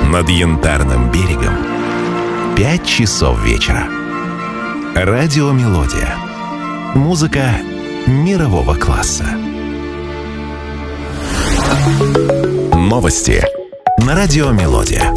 над Янтарным берегом 5 часов вечера. Радиомелодия. Музыка мирового класса. Новости на Радиомелодия.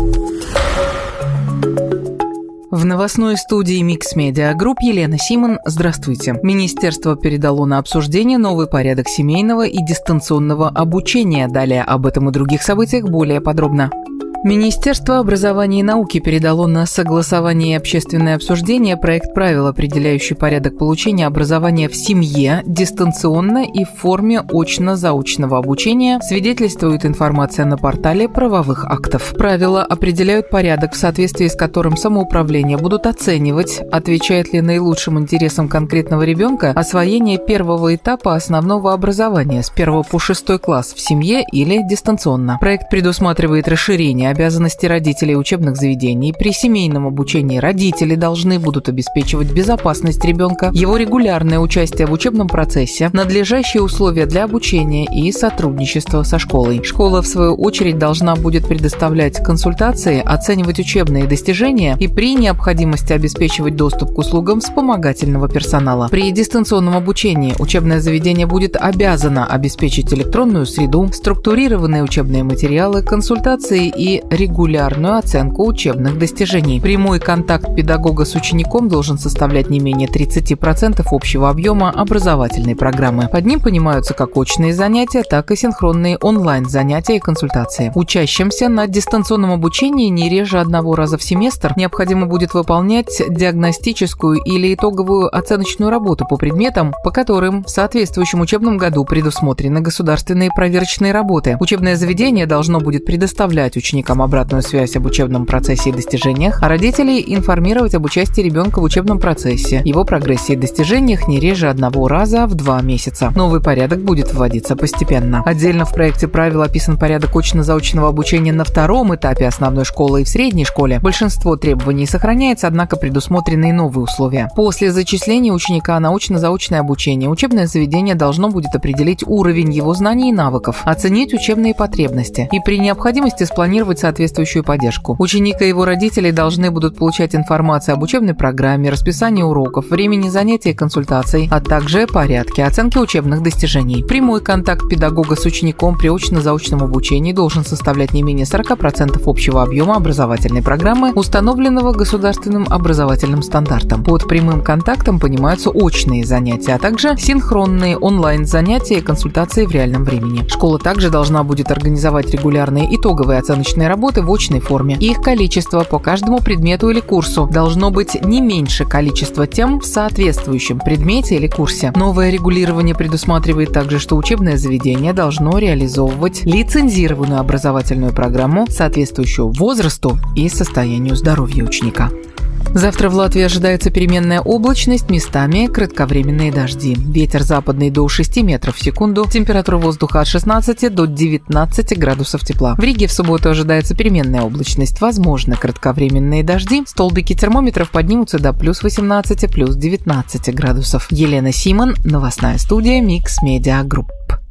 В новостной студии Mix Media Group Елена Симон. Здравствуйте. Министерство передало на обсуждение новый порядок семейного и дистанционного обучения. Далее об этом и других событиях более подробно. Министерство образования и науки передало на согласование и общественное обсуждение проект правил, определяющий порядок получения образования в семье, дистанционно и в форме очно-заочного обучения, свидетельствует информация на портале правовых актов. Правила определяют порядок, в соответствии с которым самоуправление будут оценивать, отвечает ли наилучшим интересам конкретного ребенка освоение первого этапа основного образования с 1 по 6 класс в семье или дистанционно. Проект предусматривает расширение обязанности родителей учебных заведений. При семейном обучении родители должны будут обеспечивать безопасность ребенка, его регулярное участие в учебном процессе, надлежащие условия для обучения и сотрудничество со школой. Школа, в свою очередь, должна будет предоставлять консультации, оценивать учебные достижения и при необходимости обеспечивать доступ к услугам вспомогательного персонала. При дистанционном обучении учебное заведение будет обязано обеспечить электронную среду, структурированные учебные материалы, консультации и регулярную оценку учебных достижений. Прямой контакт педагога с учеником должен составлять не менее 30% общего объема образовательной программы. Под ним понимаются как очные занятия, так и синхронные онлайн-занятия и консультации. Учащимся на дистанционном обучении не реже одного раза в семестр необходимо будет выполнять диагностическую или итоговую оценочную работу по предметам, по которым в соответствующем учебном году предусмотрены государственные проверочные работы. Учебное заведение должно будет предоставлять ученикам обратную связь об учебном процессе и достижениях, а родителей информировать об участии ребенка в учебном процессе, его прогрессе и достижениях не реже одного раза в 2 месяца. Новый порядок будет вводиться постепенно. Отдельно в проекте правил описан порядок очно-заочного обучения на втором этапе основной школы и в средней школе. Большинство требований сохраняется, однако предусмотрены и новые условия. После зачисления ученика на очно-заочное обучение учебное заведение должно будет определить уровень его знаний и навыков, оценить учебные потребности и при необходимости спланировать соответствующую поддержку. Ученик и его родители должны будут получать информацию об учебной программе, расписании уроков, времени занятий и консультаций, а также порядке оценки учебных достижений. Прямой контакт педагога с учеником при очно-заочном обучении должен составлять не менее 40% общего объема образовательной программы, установленного государственным образовательным стандартом. Под прямым контактом понимаются очные занятия, а также синхронные онлайн-занятия и консультации в реальном времени. Школа также должна будет организовать регулярные итоговые оценочные работы в очной форме. Их количество по каждому предмету или курсу должно быть не меньше количества тем в соответствующем предмете или курсе. Новое регулирование предусматривает также, что учебное заведение должно реализовывать лицензированную образовательную программу, соответствующую возрасту и состоянию здоровья ученика. Завтра в Латвии ожидается переменная облачность, местами кратковременные дожди. Ветер западный до 6 метров в секунду, температура воздуха от 16 до 19 градусов тепла. В Риге в субботу ожидается переменная облачность, возможны кратковременные дожди. Столбики термометров поднимутся до плюс 18, плюс 19 градусов. Елена Симон, новостная студия Mix Media Group.